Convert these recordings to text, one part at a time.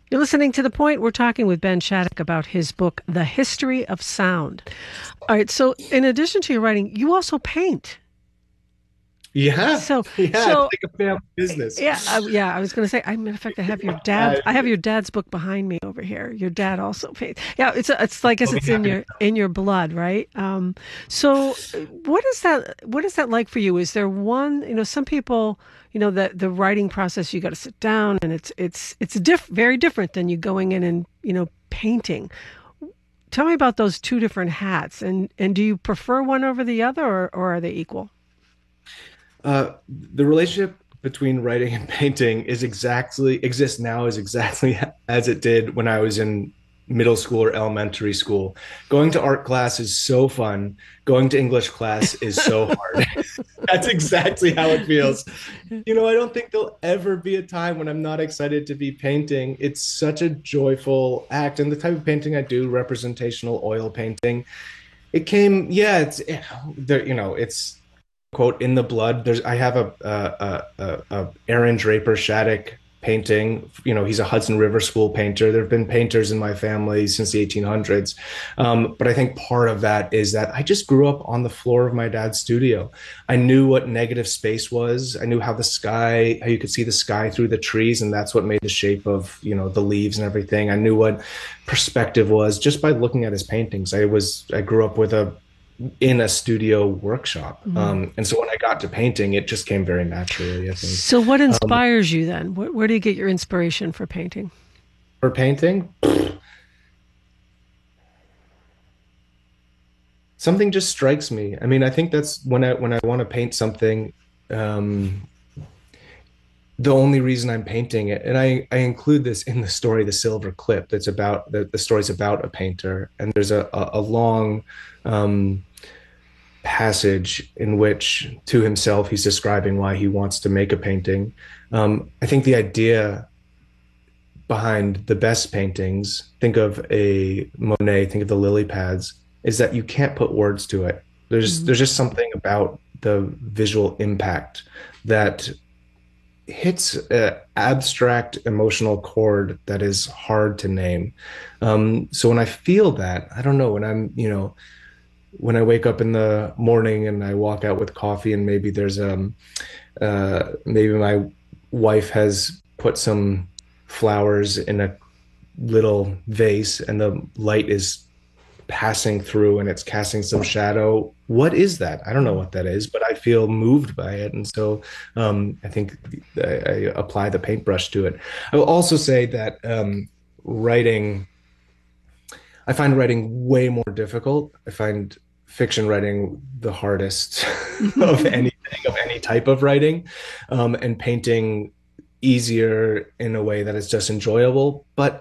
You're listening to The Point. We're talking with Ben Shattuck about his book, The History of Sound. All right. So, in addition to your writing, you also paint. Yeah, So, yeah, it's so like a family business. yeah, yeah. I was going to say. I matter of fact, I have your I dad's. I have your dad's book behind me over here. Your dad also paints. Yeah, it's. I guess will be it's happy to. in your blood, right? So, what is that? What is that like for you? Is there one? Some people. That the writing process, you got to sit down, and it's very different than you going in and painting. Tell me about those two different hats, and do you prefer one over the other, or are they equal? The relationship between writing and painting is exactly exists now is exactly as it did when I was in middle school or elementary school. Going to art class is so fun. Going to English class is so hard. That's exactly how it feels. I don't think there'll ever be a time when I'm not excited to be painting. It's such a joyful act. And the type of painting I do, representational oil painting, it came, yeah, it's there, it's quote in the blood. I have a Aaron Draper Shattuck painting. He's a Hudson River School painter. There have been painters in my family since the 1800s, but I think part of that is that I just grew up on the floor of my dad's studio. I knew what negative space was. I knew how you could see the sky through the trees, and that's what made the shape of the leaves and everything. I knew what perspective was just by looking at his paintings. I grew up in a studio workshop. Mhm. And so when I got to painting, it just came very naturally, I think. So, what Um, inspires you then? Where do you get your inspiration for painting? for painting, something just strikes me. I mean, I think that's when I want to paint something, um, the only reason I'm painting it, and I include this in the story, The Silver Clip, that's about the story's about a painter, and there's a long um, passage in which to himself he's describing why he wants to make a painting. I think the idea behind the best paintings, think of a Monet, think of the lily pads, is that you can't put words to it. Mhm. There's just something about the visual impact that hits an abstract emotional chord that is hard to name. So when I feel that, I don't know, when I wake up in the morning and I walk out with coffee and maybe my wife has put some flowers in a little vase and the light is passing through and it's casting some shadow. What is that? I don't know what that is, but I feel moved by it. And so I think I apply the paintbrush to it. I will also say that writing I find writing way more difficult. I find fiction writing the hardest of anything, of any type of writing, and painting easier in a way that is just enjoyable. But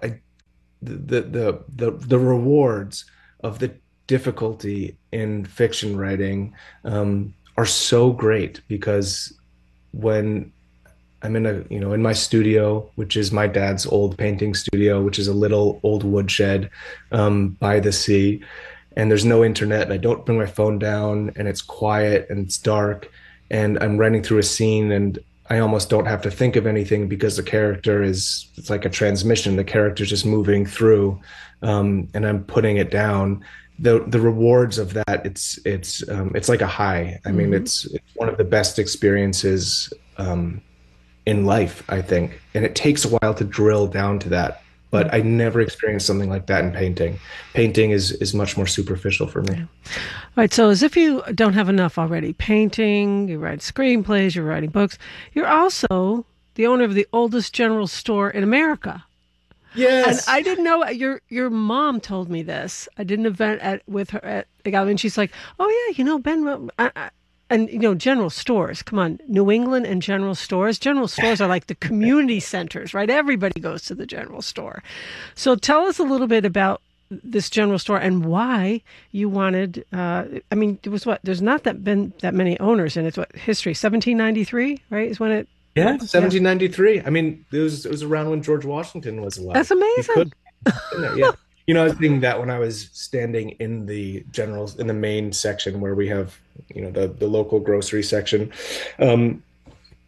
the rewards of the difficulty in fiction writing are so great because when I'm in my studio, which is my dad's old painting studio, which is a little old woodshed by the sea. And there's no internet, and I don't bring my phone down, and it's quiet and it's dark. And I'm running through a scene, and I almost don't have to think of anything because it's like a transmission. The character's just moving through, and I'm putting it down. The rewards of that, it's like a high. I mean, Mhm. it's one of the best experiences in life, I think. And it takes a while to drill down to that. But I never experienced something like that in painting. Painting is much more superficial for me. Yeah. All right. So, as if you don't have enough already, painting, you write screenplays, you're writing books. You're also the owner of the oldest general store in America. And Yes. I didn't know your mom told me this. I did an event with her at the gallery, and she's like, "Oh yeah, Ben." And general stores. Come on, New England and general stores. General stores are like the community centers, right? Everybody goes to the general store. So tell us a little bit about this general store and why you wanted. I mean, there was what? There's not been that many owners, and it's what history. 1793, right? Is when it. Yeah, Yeah, 1793. I mean, it was around when George Washington was that's alive. He could amazing. have been there. Yeah. I was thinking that when I was standing in the main section where we have, the local grocery section. Um,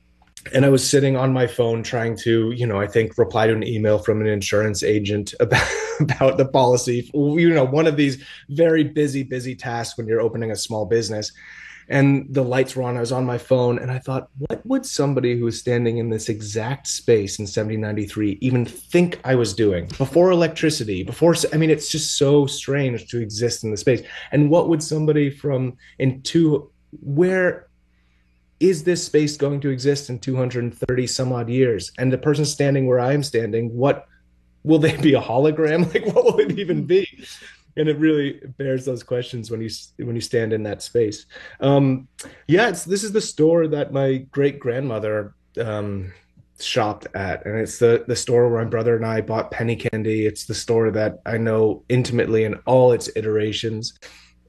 And I was sitting on my phone trying to, I think reply to an email from an insurance agent about about the policy. One of these very busy tasks when you're opening a small business. And the lights were on. I was on my phone, and I thought, what would somebody who was standing in this exact space in 1793 even think I was doing before electricity? I mean, it's just so strange to exist in the space. And what would somebody where is this space going to exist in 230 some odd years? And the person standing where I'm standing, what will they be, a hologram? Like, what will it even be? And it really bears those questions when you stand in that space. Yeah, this is the store that my great grandmother shopped at, and it's the store where my brother and I bought penny candy. It's the store that I know intimately in all its iterations,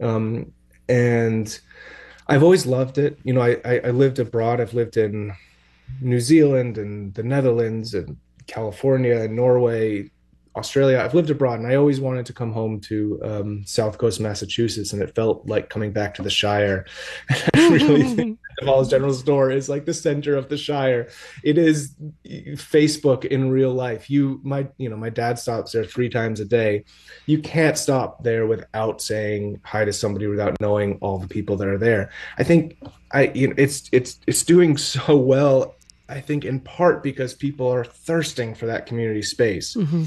and I've always loved it. I lived abroad. I've lived in New Zealand and the Netherlands and California and Norway, Australia. I've lived abroad, and I always wanted to come home to South Coast Massachusetts, and it felt like coming back to the Shire. I really think the Falls General Store is like the center of the Shire. It is Facebook in real life. My dad stops there 3 times a day. You can't stop there without saying hi to somebody, without knowing all the people that are there. I think it's doing so well, I think, in part because people are thirsting for that community space. Mm-hmm.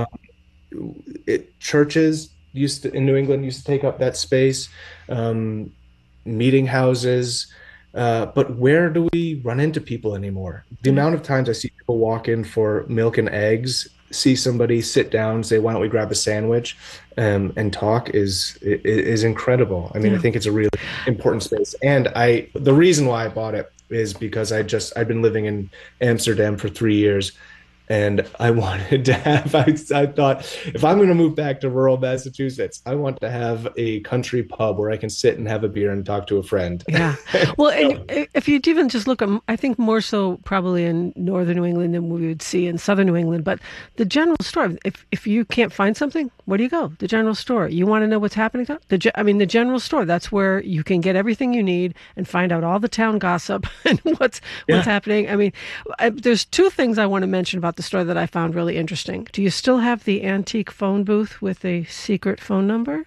Churches in New England used to take up that space, meeting houses. But where do we run into people anymore? The amount of times I see people walk in for milk and eggs, see somebody sit down, say, "Why don't we grab a sandwich?" And talk is incredible. I mean, I think it's a really important space. And the reason why I bought it is because I've been living in Amsterdam for 3 years, and I wanted to I thought, if I'm going to move back to rural Massachusetts, I want to have a country pub where I can sit and have a beer and talk to a friend. Yeah. Well, and if you even just look, I think more so probably in northern New England than we would see in southern New England, but the general store, if you can't find something, where do you go? The general store. You want to know what's happening? The general store, that's where you can get everything you need and find out all the town gossip and what's happening. I mean, there's 2 things I want to mention about the store that I found really interesting. Do you still have the antique phone booth with a secret phone number?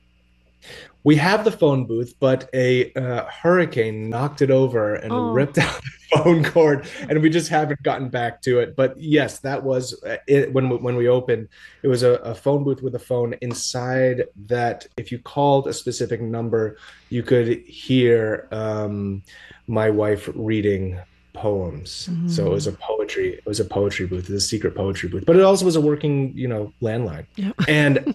We have the phone booth, but a hurricane knocked it over and ripped out the phone cord, and we just haven't gotten back to it. But yes, that was it. When we opened, it was a phone booth with a phone inside that if you called a specific number, you could hear my wife reading poems. Mm. So it was a poetry booth, it was a secret poetry booth, but it also was a working, landline. Yep. And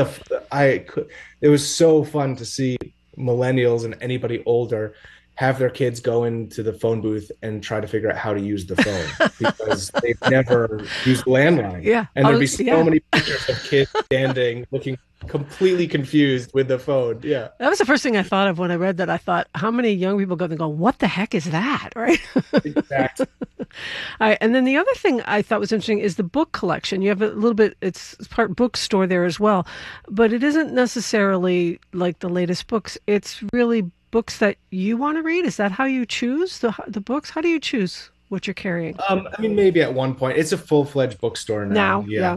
it was so fun to see millennials and anybody older have their kids go into the phone booth and try to figure out how to use the phone because they've never used landline. Yeah. And there'd be so many pictures of kids standing looking completely confused with the phone. Yeah. That was the first thing I thought of when I read that. I thought, how many young people go and go, what the heck is that? Right. Exactly. All right. And then the other thing I thought was interesting is the book collection. You have a little bit, it's part bookstore there as well, but it isn't necessarily like the latest books. It's really books that you want to read. Is that how you choose the books? How do you choose what you're carrying? I mean, maybe at one point. It's a full-fledged bookstore now. Yeah.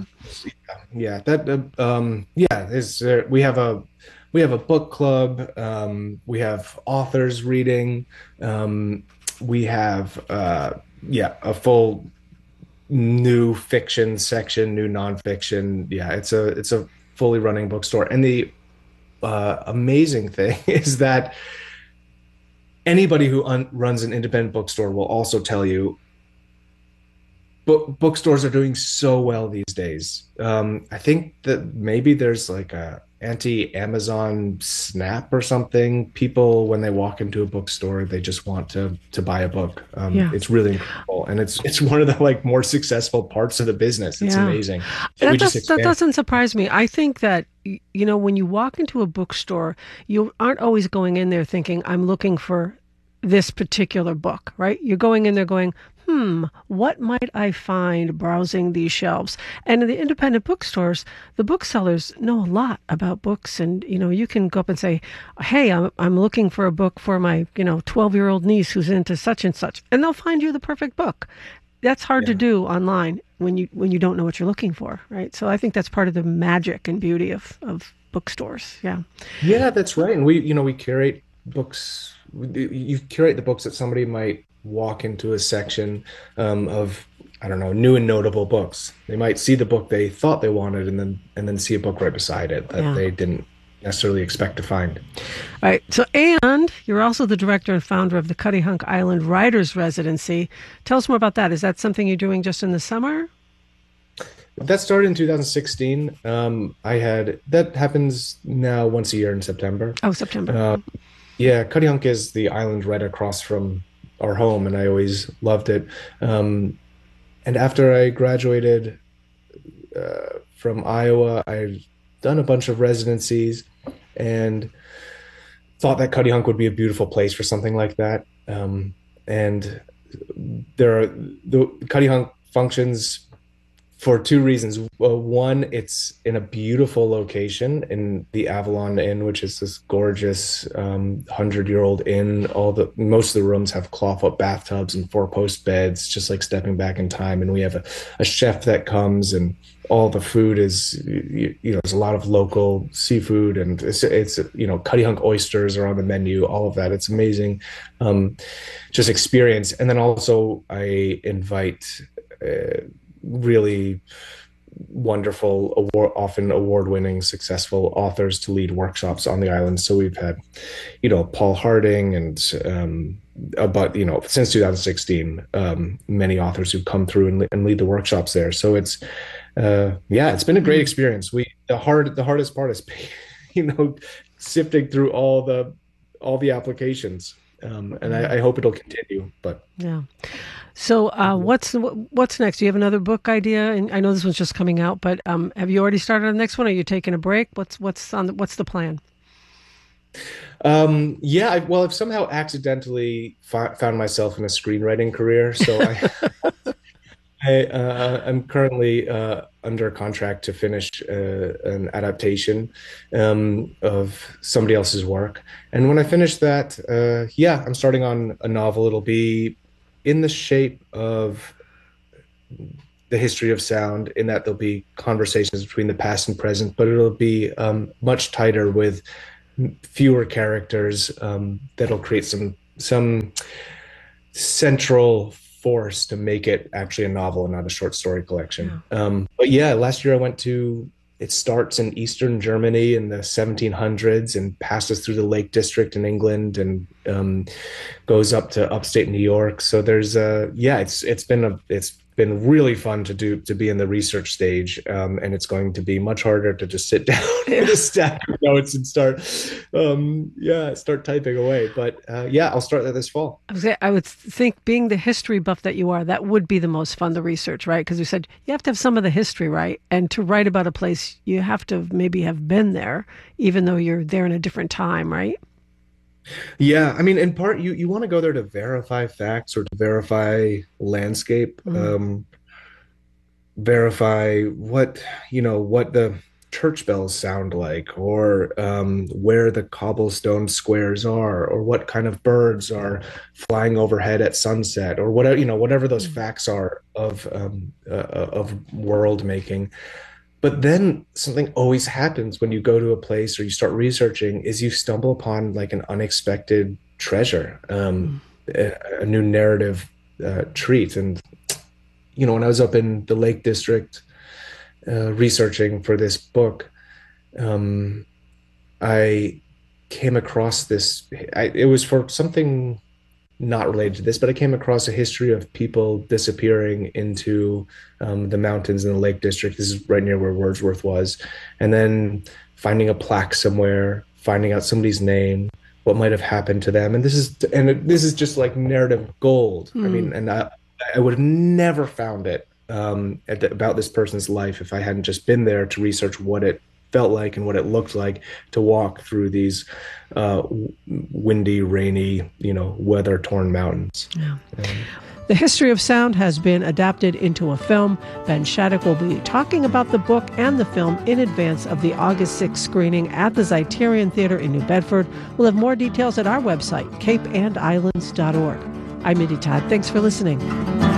We have a book club. We have authors reading. We have a full new fiction section, new nonfiction. Yeah, it's a fully running bookstore. And the amazing thing is that anybody who runs an independent bookstore will also tell you bookstores are doing so well these days. I think that maybe there's like a anti-Amazon snap or something. People, when they walk into a bookstore, they just want to buy a book. It's really incredible, and it's one of the more successful parts of the business. It's amazing. That doesn't surprise me. I think that when you walk into a bookstore, you aren't always going in there thinking, I'm looking for this particular book, right? You're going in there going, what might I find browsing these shelves? And in the independent bookstores, the booksellers know a lot about books. And, you can go up and say, hey, I'm looking for a book for my, 12-year-old niece who's into such and such. And they'll find you the perfect book. That's hard to do online when you don't know what you're looking for, right? So I think that's part of the magic and beauty of bookstores. Yeah. Yeah, that's right. And we curate books. You curate the books that somebody might walk into a section of, I don't know, new and notable books. They might see the book they thought they wanted and then see a book right beside it that they didn't necessarily expect to find. All right. So, and you're also the director and founder of the Cuttyhunk Island Writers Residency. Tell us more about that. Is that something you're doing just in the summer? That started in 2016. That happens now once a year in September. Oh, September. Yeah, Cuttyhunk is the island right across from our home, and I always loved it. And after I graduated from Iowa, I've done a bunch of residencies and thought that Cuttyhunk would be a beautiful place for something like that. And the Cuttyhunk functions for two reasons. One, it's in a beautiful location in the Avalon Inn, which is this gorgeous 100-year-old inn. Most of the rooms have clawfoot bathtubs and four-post beds, just like stepping back in time. And we have a chef that comes, and all the food is, there's a lot of local seafood, and it's Cuttyhunk oysters are on the menu. All of that, it's amazing, just experience. And then also I invite really wonderful, often award-winning, successful authors to lead workshops on the island. So we've had, Paul Harding and since 2016, many authors who've come through and lead the workshops there. So it's it's been a great experience. The hardest part is sifting through all the applications. And I hope it'll continue. But yeah. So what's next? Do you have another book idea? And I know this one's just coming out, but have you already started on the next one? Are you taking a break? What's the plan? I've somehow accidentally found myself in a screenwriting career. So I'm currently under contract to finish an adaptation of somebody else's work. And when I finish that, I'm starting on a novel. It'll be in the shape of the history of sound, in that there'll be conversations between the past and present, but it'll be much tighter with fewer characters that'll create some central force to make it actually a novel and not a short story collection. Last year it starts in Eastern Germany in the 1700s and passes through the Lake District in England and goes up to upstate New York. So there's it's been really fun to be in the research stage, and it's going to be much harder to just sit down with a stack of notes and start typing away. But I'll start that this fall. I would think, being the history buff that you are, that would be the most fun, the research, right? Because you said you have to have some of the history, right? And to write about a place, you have to maybe have been there, even though you're there in a different time, right? Yeah, I mean, in part, you want to go there to verify facts or to verify landscape, verify what the church bells sound like, or where the cobblestone squares are, or what kind of birds are flying overhead at sunset, or whatever those facts are of world making. But then something always happens when you go to a place or you start researching, is you stumble upon like an unexpected treasure, a new narrative treat. And, when I was up in the Lake District researching for this book, I came across this. It was for something not related to this, but I came across a history of people disappearing into the mountains in the Lake District. This is right near where Wordsworth was. And then finding a plaque somewhere, finding out somebody's name, what might have happened to them. And this is just like narrative gold. I mean, and I would have never found it about this person's life if I hadn't just been there to research what it felt like and what it looked like to walk through these windy, rainy, weather-torn mountains. Yeah. The History of Sound has been adapted into a film. Ben Shattuck will be talking about the book and the film in advance of the August 6th screening at the Zeiterion Theater in New Bedford. We'll have more details at our website, capeandislands.org. I'm Mindy Todd. Thanks for listening.